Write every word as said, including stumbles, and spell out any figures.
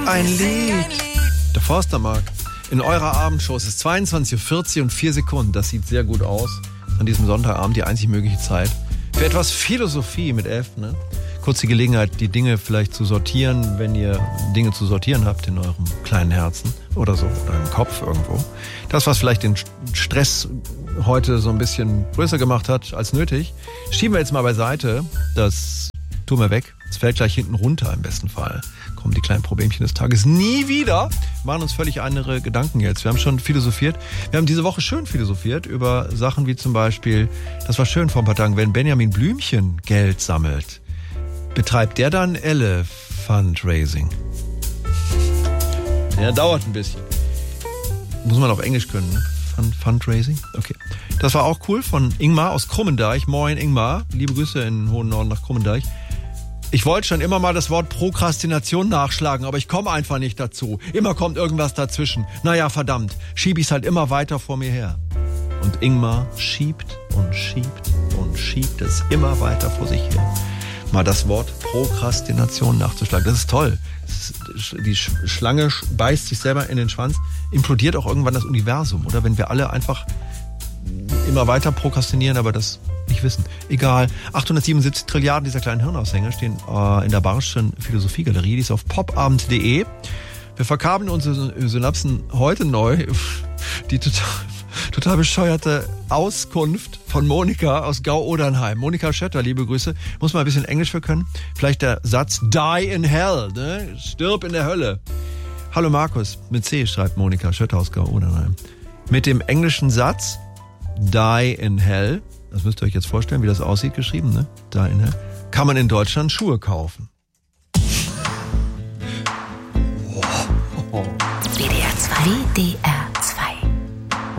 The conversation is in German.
ein Lied. Der Forstermark. In eurer Abendshow es ist zweiundzwanzig Uhr vierzig und vier Sekunden. Das sieht sehr gut aus. An diesem Sonntagabend die einzig mögliche Zeit. Für etwas Philosophie mit elf, ne? Kurz die Gelegenheit, die Dinge vielleicht zu sortieren, wenn ihr Dinge zu sortieren habt in eurem kleinen Herzen oder so, oder im Kopf irgendwo. Das, was vielleicht den Stress heute so ein bisschen größer gemacht hat als nötig, schieben wir jetzt mal beiseite. Das tun wir weg. Es fällt gleich hinten runter im besten Fall. Kommen die kleinen Problemchen des Tages nie wieder. Wir machen uns völlig andere Gedanken jetzt. Wir haben schon philosophiert. Wir haben diese Woche schön philosophiert über Sachen wie zum Beispiel, das war schön vor ein paar Tagen, wenn Benjamin Blümchen Geld sammelt, betreibt der dann Elle Fundraising? Ja, dauert ein bisschen. Muss man auf Englisch können, ne? Fund, Fundraising? Okay. Das war auch cool von Ingmar aus Krummendeich. Moin Ingmar. Liebe Grüße in den hohen Norden nach Krummendeich. Ich wollte schon immer mal das Wort Prokrastination nachschlagen, aber ich komme einfach nicht dazu. Immer kommt irgendwas dazwischen. Naja, verdammt. Schiebe ich es halt immer weiter vor mir her. Und Ingmar schiebt und schiebt und schiebt es immer weiter vor sich her. Mal das Wort Prokrastination nachzuschlagen. Das ist toll. Die Schlange beißt sich selber in den Schwanz. Implodiert auch irgendwann das Universum, oder? Wenn wir alle einfach immer weiter prokrastinieren, aber das nicht wissen. Egal. achthundertsiebenundsiebzig Trilliarden dieser kleinen Hirnaushänge stehen äh, in der Barschen Philosophiegalerie. Die ist auf popabend punkt de. Wir verkabeln unsere Synapsen heute neu. Die total, total bescheuerte Auskunft von Monika aus Gau-Odernheim. Monika Schötter, liebe Grüße. Muss man ein bisschen Englisch für können. Vielleicht der Satz Die in Hell, ne? Stirb in der Hölle. Hallo Markus, mit C schreibt Monika Schötter aus Gau-Odernheim. Mit dem englischen Satz Die in Hell, das müsst ihr euch jetzt vorstellen, wie das aussieht, geschrieben, ne? Die in Hell, kann man in Deutschland Schuhe kaufen. W D R zwei. W D R